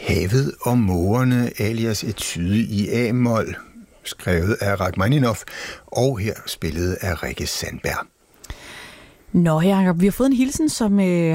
Havet og mågerne, alias Etude i A-mol, skrevet af Rachmaninoff, og her spillet af Rikke Sandberg. Nå, Jacob, vi har fået en hilsen, som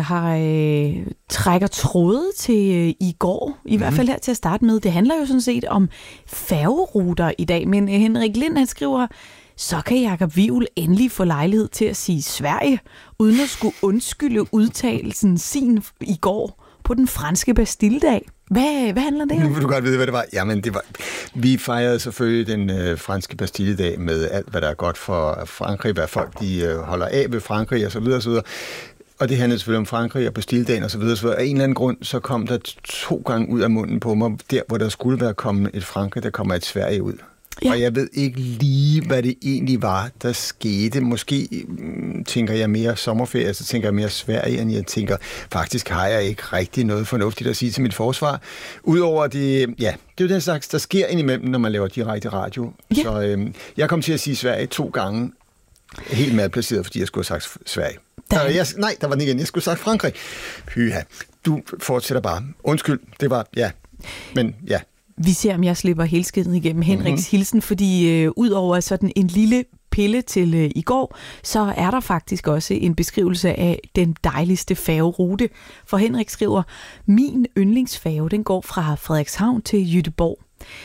trækker tråde til i går, i hvert fald her til at starte med. Det handler jo sådan set om færgeruter i dag, men Henrik Lind, han skriver, så kan Jacob Wivel endelig få lejlighed til at sige Sverige, uden at skulle undskylde udtalelsen sin i går på den franske Bastilledag. Hvad handler det om? Nu vil du godt vide, hvad det var. Jamen, vi fejrede selvfølgelig den franske Bastilledag med alt, hvad der er godt for Frankrig, hvad folk de holder af ved Frankrig og så videre og så videre. Og det handlede selvfølgelig om Frankrig og Bastilledagen og så videre. Af en eller anden grund, så kom der 2 gange ud af munden på mig, der hvor der skulle være kommet et Frankrig, der kommer et Sverige ud. Ja. Og jeg ved ikke lige, hvad det egentlig var, der skete. Måske tænker jeg mere sommerferie, så tænker jeg mere Sverige, end jeg tænker, faktisk har jeg ikke rigtig noget fornuftigt at sige til mit forsvar. Udover det, ja, det er jo den slags, der sker indimellem, når man laver direkte radio. Ja. Så jeg kom til at sige Sverige 2 gange, helt malplaceret, fordi jeg skulle have sagt Sverige. Der var den igen, jeg skulle have sagt Frankrig. Pyha, du fortsætter bare. Undskyld, det var, ja, men ja. Vi ser, om jeg slipper helskeden igennem Henriks hilsen, fordi udover sådan en lille pille til i går, så er der faktisk også en beskrivelse af den dejligste færgerute. For Henrik skriver, min yndlingsfærge, den går fra Frederikshavn til Göteborg.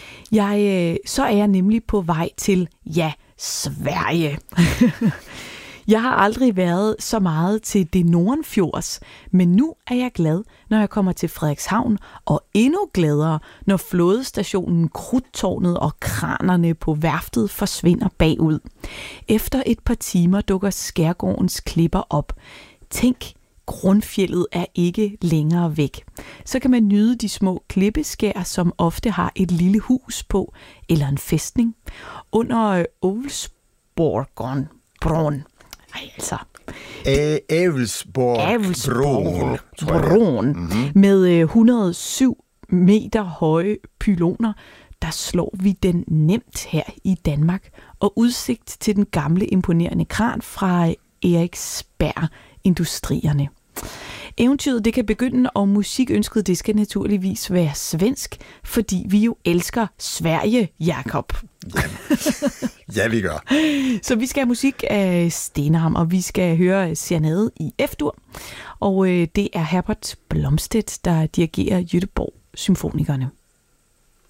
Så er jeg nemlig på vej til, ja, Sverige. Jeg har aldrig været så meget til det Nordenfjords, men nu er jeg glad, når jeg kommer til Frederikshavn, og endnu gladere, når flådestationen, Krudttårnet og kranerne på værftet forsvinder bagud. Efter et par timer dukker skærgårdens klipper op. Tænk, Grundfjeldet er ikke længere væk. Så kan man nyde de små klippeskær, som ofte har et lille hus på, eller en fæstning. Under Älvsborgen Bron. Älvsborgbron med 107 meter høje pyloner, der slår vi den nemt her i Danmark, og udsigt til den gamle imponerende kran fra Eriksberg Industrierne. Eventyret det kan begynde, og musikønsket det skal naturligvis være svensk, fordi vi jo elsker Sverige, Jakob. Ja, vi gør. Så vi skal have musik af Stenham, og vi skal høre Serenade i F-dur. Og det er Herbert Blomstedt, der dirigerer Göteborg Symfonikerne.